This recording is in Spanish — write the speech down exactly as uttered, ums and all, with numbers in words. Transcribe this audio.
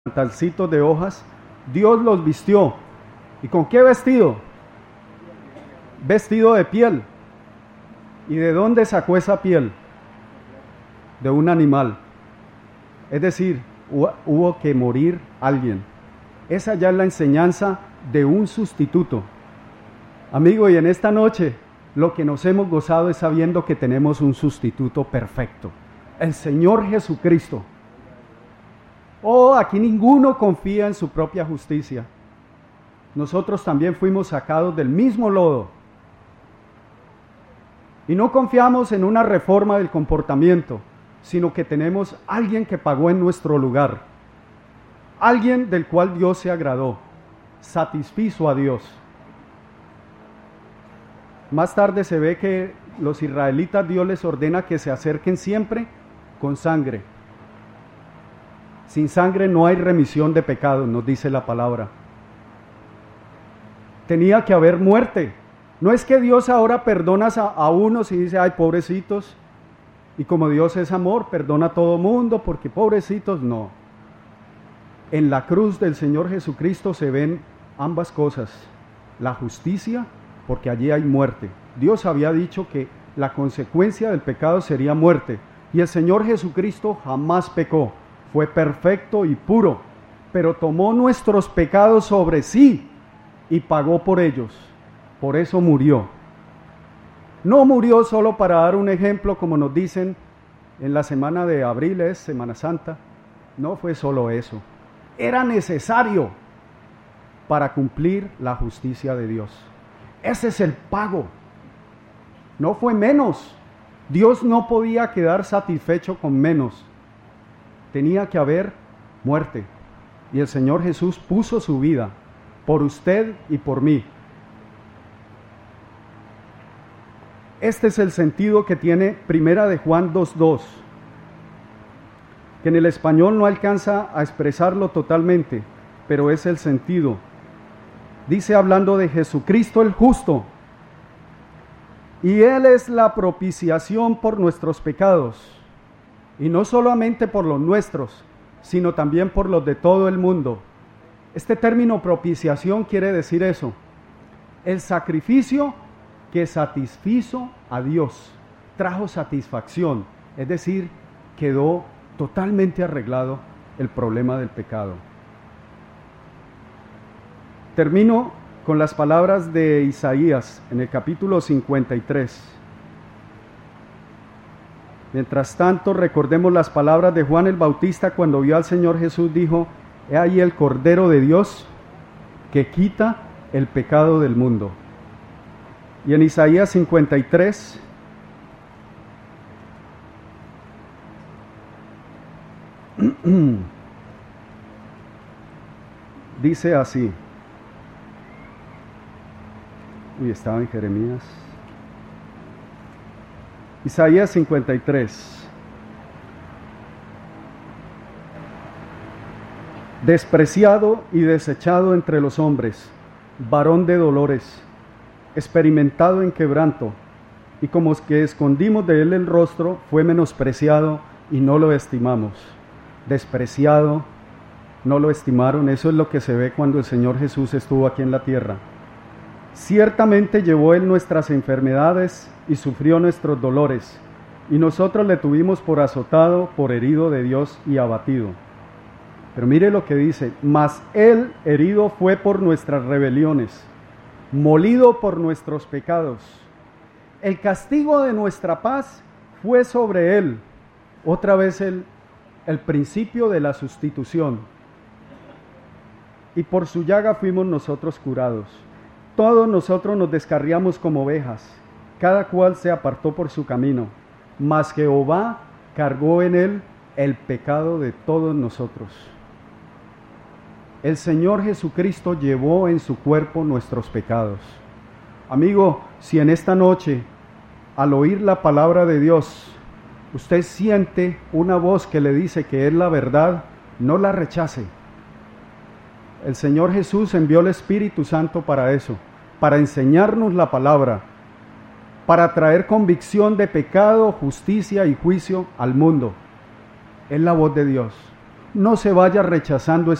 delantalcitos de hojas, Dios los vistió. ¿Y con qué vestido? Vestido de piel. ¿Y de dónde sacó esa piel? De un animal. Es decir, hubo que morir alguien. Esa ya es la enseñanza de un sustituto. Amigo, y en esta noche lo que nos hemos gozado es sabiendo que tenemos un sustituto perfecto, el Señor Jesucristo. Oh, aquí ninguno confía en su propia justicia. Nosotros también fuimos sacados del mismo lodo. Y no confiamos en una reforma del comportamiento, sino que tenemos alguien que pagó en nuestro lugar. Alguien del cual Dios se agradó, satisfizo a Dios. Más tarde se ve que los israelitas, Dios les ordena que se acerquen siempre con sangre. Sin sangre no hay remisión de pecados, nos dice la palabra. Tenía que haber muerte. No es que Dios ahora perdona a, a unos y dice, ay, pobrecitos, y como Dios es amor, perdona a todo mundo, porque pobrecitos, no. En la cruz del Señor Jesucristo se ven ambas cosas, la justicia, porque allí hay muerte. Dios había dicho que la consecuencia del pecado sería muerte, y el Señor Jesucristo jamás pecó, fue perfecto y puro, pero tomó nuestros pecados sobre sí y pagó por ellos, por eso murió. No murió solo para dar un ejemplo, como nos dicen en la semana de abril, es Semana Santa, no fue solo eso, era necesario para cumplir la justicia de Dios. Ese es el pago, no fue menos. Dios no podía quedar satisfecho con menos, tenía que haber muerte, y el Señor Jesús puso su vida por usted y por mí. Este es el sentido que tiene Primera de Juan dos dos, que en el español no alcanza a expresarlo totalmente, pero es el sentido. Dice, hablando de Jesucristo el justo, y Él es la propiciación por nuestros pecados, y no solamente por los nuestros, sino también por los de todo el mundo. Este término propiciación quiere decir eso, el sacrificio que satisfizo a Dios, trajo satisfacción, es decir, quedó totalmente arreglado el problema del pecado. Termino con las palabras de Isaías en el capítulo cincuenta y tres. Mientras tanto, recordemos las palabras de Juan el Bautista cuando vio al Señor Jesús, dijo, he ahí el Cordero de Dios que quita el pecado del mundo. Y en Isaías cincuenta y tres, dice así, uy, estaba en Jeremías, Isaías cincuenta y tres, despreciado y desechado entre los hombres, varón de dolores, experimentado en quebranto, y como que escondimos de él el rostro, fue menospreciado y no lo estimamos. Despreciado, no lo estimaron. Eso es lo que se ve cuando el Señor Jesús estuvo aquí en la tierra. Ciertamente llevó él nuestras enfermedades y sufrió nuestros dolores, y nosotros le tuvimos por azotado, por herido de Dios y abatido. Pero mire lo que dice, mas él herido fue por nuestras rebeliones, molido por nuestros pecados. El castigo de nuestra paz fue sobre él. Otra vez el, el principio de la sustitución. Y por su llaga fuimos nosotros curados. Todos nosotros nos descarriamos como ovejas, cada cual se apartó por su camino, mas Jehová cargó en él el pecado de todos nosotros. El Señor Jesucristo llevó en su cuerpo nuestros pecados. Amigo, si en esta noche, al oír la palabra de Dios, usted siente una voz que le dice que es la verdad, no la rechace. El Señor Jesús envió el Espíritu Santo para eso, para enseñarnos la palabra, para traer convicción de pecado, justicia y juicio al mundo. Es la voz de Dios. no se vaya rechazando